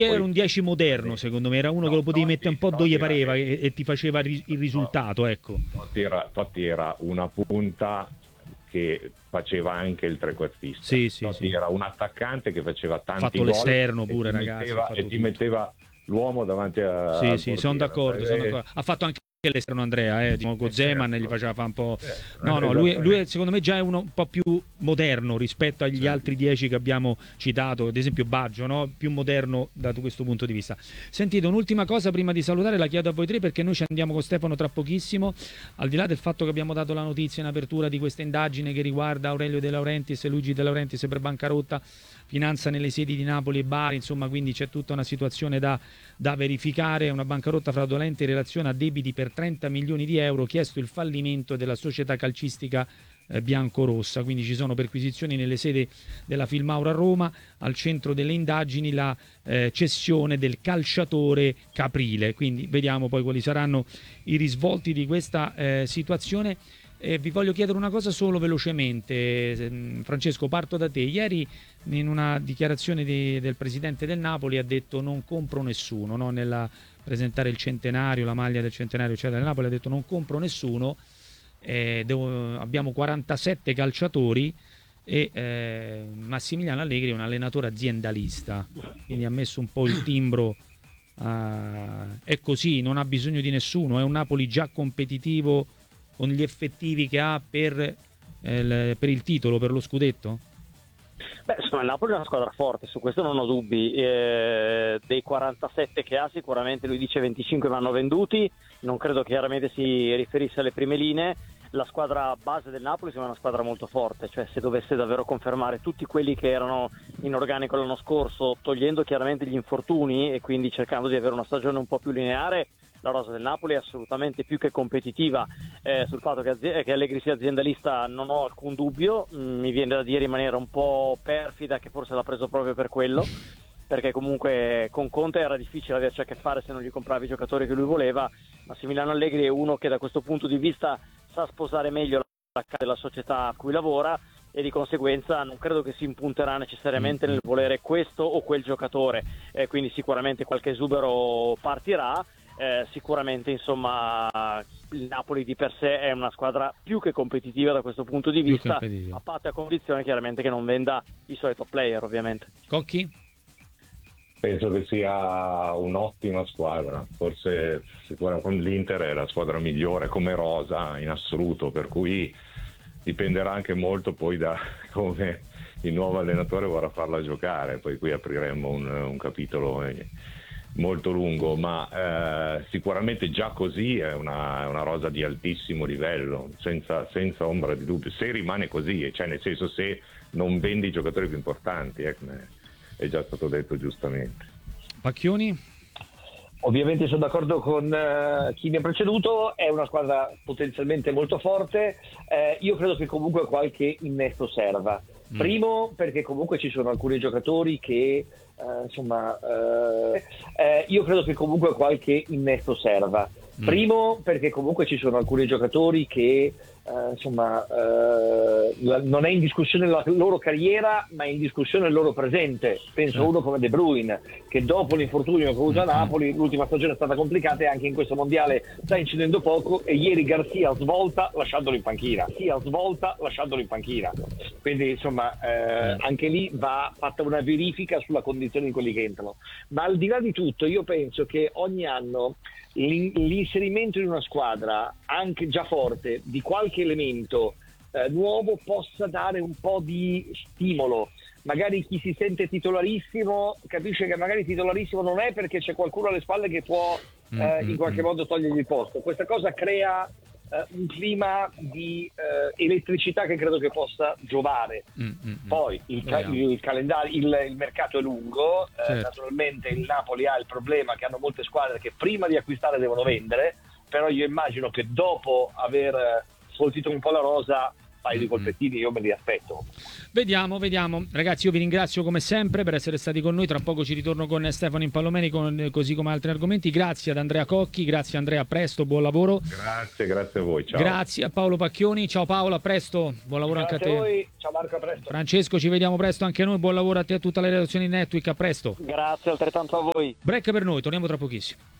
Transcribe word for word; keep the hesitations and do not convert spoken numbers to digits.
era un dieci moderno, secondo me, era uno no, che lo potevi Totti, mettere un po' Totti dove gli era- pareva e, e ti faceva ri- il risultato, ecco. Totti era, Totti era una punta che faceva anche il trequartista. Sì, sì, Totti sì. era un attaccante che faceva Ha tanti fatto gol l'esterno e pure, ti ragazzi, ha metteva, fatto e ti tutto. metteva l'uomo davanti a, Sì, al sì, sono portiere. d'accordo, sono Eh, d'accordo. Ha fatto anche l'esterno Andrea, eh, diciamo, con eh, Zeman certo. gli faceva fare un po'. Certo, No, no, lui, lui esattamente. secondo me già è uno un po' più moderno rispetto agli Sì. altri dieci che abbiamo citato, ad esempio Baggio, no? Più moderno da questo punto di vista. Sentite, un'ultima cosa prima di salutare, la chiedo a voi tre perché noi ci andiamo con Stefano tra pochissimo, al di là del fatto che abbiamo dato la notizia in apertura di questa indagine che riguarda Aurelio De Laurentiis e Luigi De Laurentiis per bancarotta, finanza nelle sedi di Napoli e Bari, insomma, quindi c'è tutta una situazione da, da verificare, una bancarotta fraudolenta in relazione a debiti per trenta milioni di euro, chiesto il fallimento della società calcistica eh, biancorossa, quindi ci sono perquisizioni nelle sedi della Filmaura a Roma, al centro delle indagini la eh, cessione del calciatore Caprile, quindi vediamo poi quali saranno i risvolti di questa eh, situazione. Eh, vi voglio chiedere una cosa solo velocemente, Francesco, parto da te. Ieri in una dichiarazione di, del presidente del Napoli ha detto non compro nessuno, no? Nella presentare il centenario, la maglia del centenario eccetera del Napoli ha detto non compro nessuno, eh, devo, abbiamo quarantasette calciatori e eh, Massimiliano Allegri è un allenatore aziendalista, quindi ha messo un po' il timbro, uh, è così, non ha bisogno di nessuno, è un Napoli già competitivo con gli effettivi che ha per, eh, il, per il titolo, per lo scudetto? Beh, insomma, il Napoli è una squadra forte, su questo non ho dubbi. Eh, dei quarantasette che ha, sicuramente lui dice venticinque vanno venduti, non credo chiaramente si riferisse alle prime linee. La squadra base del Napoli sembra una squadra molto forte, cioè se dovesse davvero confermare tutti quelli che erano in organico l'anno scorso, togliendo chiaramente gli infortuni e quindi cercando di avere una stagione un po' più lineare, la rosa del Napoli è assolutamente più che competitiva. Eh, sul fatto che, azi- che Allegri sia aziendalista non ho alcun dubbio, mm, mi viene da dire in maniera un po' perfida che forse l'ha preso proprio per quello, perché comunque con Conte era difficile averci a che fare se non gli compravi i giocatori che lui voleva. Massimiliano Allegri è uno che da questo punto di vista sa sposare meglio la casa della società a cui lavora e di conseguenza non credo che si impunterà necessariamente nel volere questo o quel giocatore, eh, quindi sicuramente qualche esubero partirà. Eh, sicuramente insomma il Napoli di per sé è una squadra più che competitiva da questo punto di vista, a patto e a condizione chiaramente che non venda i suoi top player, ovviamente. Cocchi? Penso che sia un'ottima squadra, forse sicuramente l'Inter è la squadra migliore come rosa in assoluto, per cui dipenderà anche molto poi da come il nuovo allenatore vorrà farla giocare, poi qui apriremo un, un capitolo molto lungo, ma eh, sicuramente già così è una, una rosa di altissimo livello, senza, senza ombra di dubbio, se rimane così, cioè nel senso se non vende i giocatori più importanti, eh, come è già stato detto giustamente. Pacchioni? Ovviamente sono d'accordo con uh, chi mi ha preceduto, è una squadra potenzialmente molto forte, eh, io credo che comunque qualche innesto serva. Mm. Primo perché comunque ci sono alcuni giocatori che uh, insomma uh, eh, io credo che comunque qualche innesto serva. Mm. Primo perché comunque ci sono alcuni giocatori che Uh, insomma uh, la, non è in discussione la loro carriera ma è in discussione il loro presente. Penso a uno come De Bruyne che dopo l'infortunio che ha avuto a Napoli, l'ultima stagione è stata complicata e anche in questo mondiale sta incidendo poco, e ieri Garcia svolta lasciandolo in panchina Garcia svolta lasciandolo in panchina quindi insomma uh, anche lì va fatta una verifica sulla condizione di quelli che entrano. Ma al di là di tutto io penso che ogni anno l'inserimento in una squadra anche già forte di qualche elemento eh, nuovo possa dare un po' di stimolo. Magari chi si sente titolarissimo capisce che magari titolarissimo non è perché c'è qualcuno alle spalle che può eh, in qualche modo togliergli il posto. Questa cosa crea eh, un clima di eh, elettricità che credo che possa giovare. Mm-hmm. Poi il, ca- il, il calendario, il, il mercato è lungo, eh, certo. Naturalmente il Napoli ha il problema che hanno molte squadre che prima di acquistare devono vendere, però io immagino che dopo aver sfoltito un po' la rosa paio di colpettini io me li aspetto. Vediamo, vediamo. Ragazzi, io vi ringrazio come sempre per essere stati con noi. Tra poco ci ritorno con Stefano Impallomeni, con, così come altri argomenti. Grazie ad Andrea Cocchi, grazie Andrea, a presto, buon lavoro. Grazie, grazie a voi. Ciao. Grazie a Paolo Pacchioni. Ciao Paolo, a presto. Buon lavoro Grazie anche a te. a voi. Ciao Marco, a presto. Francesco, ci vediamo presto anche noi. Buon lavoro a te e a tutta la redazione di Netweek. A presto. Grazie altrettanto a voi. Break per noi, torniamo tra pochissimo.